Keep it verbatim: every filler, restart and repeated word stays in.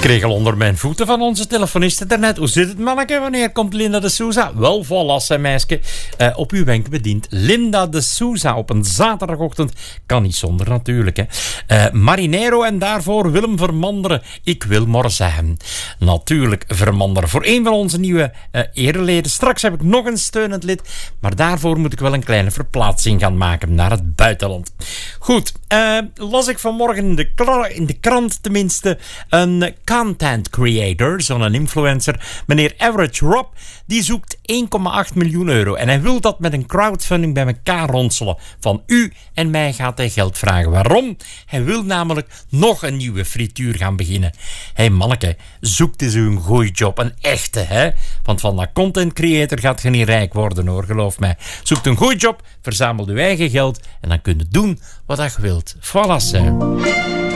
kreeg al onder mijn voeten van onze telefoniste daarnet. Hoe zit het, manneke? Wanneer komt Linda de Souza? Wel, voilà, zijn meisje. Uh, op uw wenk bediend. Linda de Souza op een zaterdagochtend. Kan niet zonder, natuurlijk. Hè. Uh, Marinero en daarvoor Willem Vermanderen. Ik wil maar zeggen. Natuurlijk Vermanderen. Voor een van onze nieuwe uh, ereleden. Straks heb ik nog een steunend lid. Maar daarvoor moet ik wel een kleine verplaatsing gaan maken naar het buitenland. Goed, uh, las ik vanmorgen in de, kla- in de krant tenminste een content creator, zo'n influencer, meneer Average Rob, die zoekt één komma acht miljoen euro. En hij wil dat met een crowdfunding bij elkaar ronselen. Van u en mij gaat hij geld vragen. Waarom? Hij wil namelijk nog een nieuwe frituur gaan beginnen. Hé hey manneke, zoekt eens een goeie job. Een echte, hè? Want van dat content creator gaat je niet rijk worden, hoor, geloof mij. Zoekt een goeie job, verzamel je eigen geld en dan kun je doen wat je wilt. Voilà, hè.